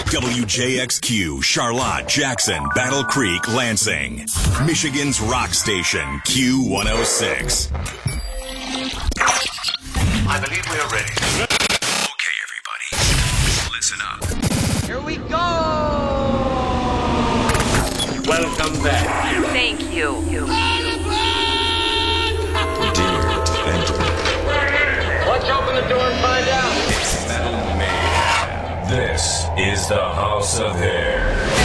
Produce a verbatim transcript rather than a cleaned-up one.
W J X Q, Charlotte, Jackson, Battle Creek, Lansing. Michigan's rock station, Q one oh six. I believe we are ready. Okay, everybody, listen up. Here we go! Welcome back. Thank you. Dear Defender. Let's open the door and find out. It's Metal Mayhem. This is the House of Hair.